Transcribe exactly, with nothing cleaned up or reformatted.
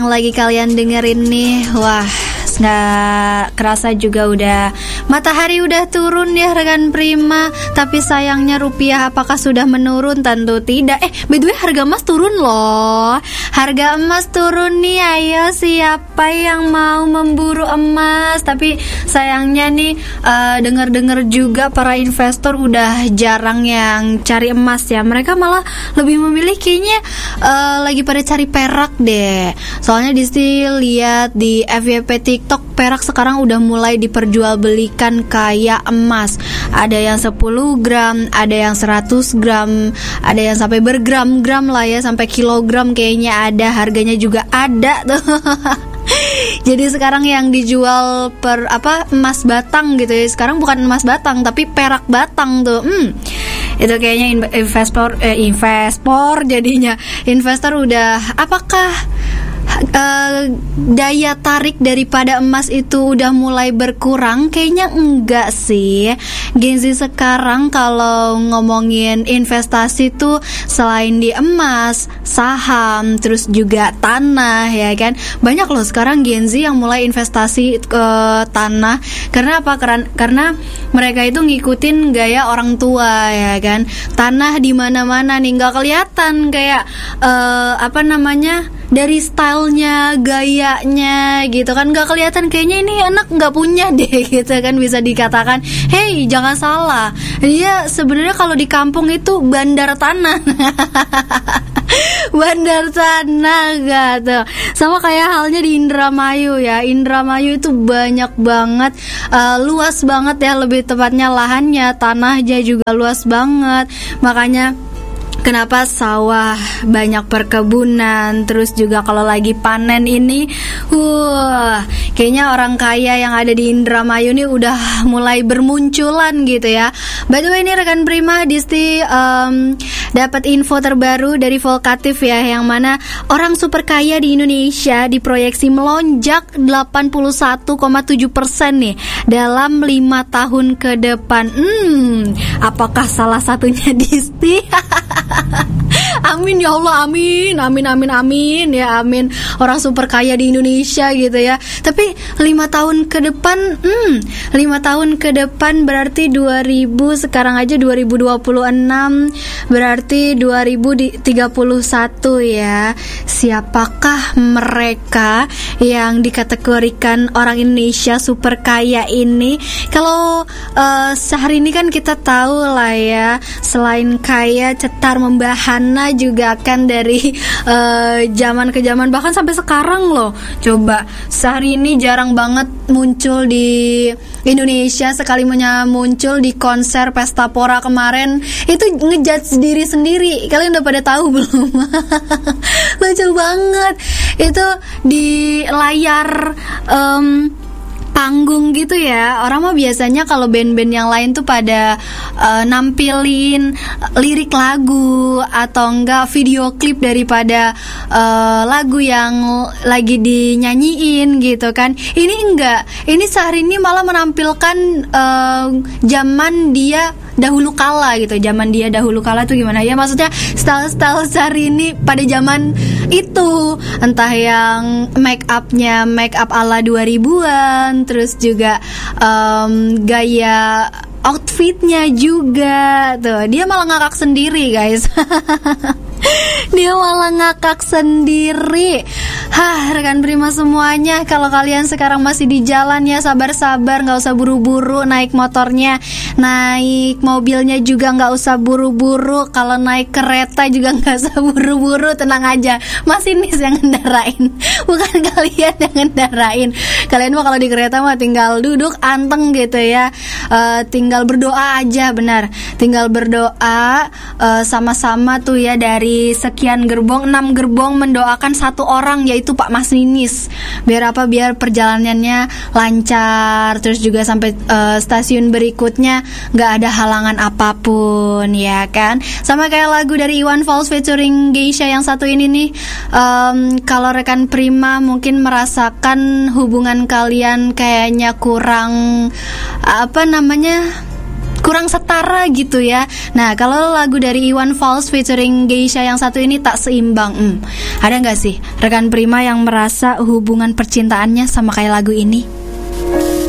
Lagi kalian dengerin nih, wah nggak kerasa juga udah matahari udah turun ya rekan Prima. Tapi sayangnya rupiah apakah sudah menurun? Tentu tidak. Eh by the way harga emas turun loh. Harga emas turun nih. Ayo siapa yang mau memburu emas? Tapi sayangnya nih uh, dengar-dengar juga para investor udah jarang yang cari emas ya. Mereka malah lebih memilih kayaknya uh, lagi pada cari perak deh. Soalnya di sini lihat di F Y P TikTok perak sekarang udah mulai diperjualbelikan kayak emas. Ada yang sepuluh gram, ada yang seratus gram, ada yang sampai bergram-gram lah ya, sampai kilogram kayaknya ada, harganya juga ada tuh. Jadi sekarang yang dijual per apa emas batang gitu ya. Sekarang bukan emas batang tapi perak batang tuh. Hmm. Itu kayaknya investor eh, investor jadinya. Investor udah apakah Uh, daya tarik daripada emas itu udah mulai berkurang? Kayaknya enggak sih. Gen Z sekarang kalau ngomongin investasi tuh selain di emas, saham, terus juga tanah ya kan. Banyak loh sekarang Gen Z yang mulai investasi ke tanah. Karena apa? Karena, karena mereka itu ngikutin gaya orang tua ya kan. Tanah di mana-mana nih, nggak kelihatan kayak uh, apa namanya dari stylenya, gayanya gitu kan, nggak kelihatan kayaknya ini anak nggak punya deh gitu kan, bisa dikatakan. Hey jangan salah, dia sebenarnya kalau di kampung itu bandar tanah. Bandar tanah gitu. Sama kayak halnya di Indramayu ya. Indramayu itu banyak banget, uh, luas banget ya, lebih tepatnya lahannya, tanahnya juga luas banget. Makanya kenapa sawah, banyak perkebunan, terus juga kalau lagi panen ini, wah, kayaknya orang kaya yang ada di Indramayu ini udah mulai bermunculan gitu ya. By the way ini rekan Prima, Disti um, dapat info terbaru dari Volkatif ya, yang mana orang super kaya di Indonesia diproyeksi melonjak delapan puluh satu koma tujuh persen nih dalam lima tahun ke depan. Hmm, apakah salah satunya Disti? Amin ya Allah, amin, amin, amin, amin ya, amin. Orang super kaya di Indonesia gitu ya. Tapi lima tahun ke depan, hmm, lima tahun ke depan berarti dua ribu, sekarang aja dua ribu dua puluh enam, berarti dua ribu tiga puluh satu ya. Siapakah mereka yang dikategorikan orang Indonesia super kaya ini? Kalau uh, sehari ini kan kita tahu lah ya, selain kaya, cetar, membahana juga kan dari uh, zaman ke zaman, bahkan sampai sekarang loh. Coba sehari ini jarang banget muncul di Indonesia, sekalinya muncul di konser Pesta Pora kemarin itu ngejudge diri sendiri. Kalian udah pada tahu belum? Lucu banget itu di layar um, panggung gitu ya. Orang mah biasanya kalau band-band yang lain tuh pada uh, nampilin lirik lagu atau enggak video klip daripada uh, lagu yang lagi dinyanyiin gitu kan. Ini enggak. Ini sehari ini malah menampilkan uh, zaman dia dahulu kala gitu. Zaman dia dahulu kala tuh gimana ya? Maksudnya style-style sehari ini pada zaman itu, entah yang make up-nya make up ala dua ribuan, terus juga um, gaya outfitnya juga tuh. Dia malah ngakak sendiri guys. Dia malah ngakak sendiri. Hah, rekan Prima semuanya, kalau kalian sekarang masih di jalan ya, sabar-sabar, gak usah buru-buru naik motornya, naik mobilnya juga gak usah buru-buru. Kalau naik kereta juga gak usah buru-buru, tenang aja, masinis yang ngendarain, bukan kalian yang ngendarain. Kalian mah kalau di kereta mah tinggal duduk anteng gitu ya, uh, tinggal berdoa aja, benar, tinggal berdoa uh, sama-sama tuh ya. Dari sekian gerbong, enam gerbong mendoakan satu orang, yaitu Pak Masinis, biar apa, biar perjalanannya lancar, terus juga sampai uh, stasiun berikutnya nggak ada halangan apapun ya kan. Sama kayak lagu dari Iwan Fals featuring Geisha yang satu ini nih. Um, kalau rekan Prima mungkin merasakan hubungan kalian kayaknya kurang apa namanya kurang setara gitu ya. Nah, kalau lagu dari Iwan Fals featuring Geisha yang satu ini tak seimbang, hmm, ada nggak sih rekan Prima yang merasa hubungan percintaannya sama kayak lagu ini?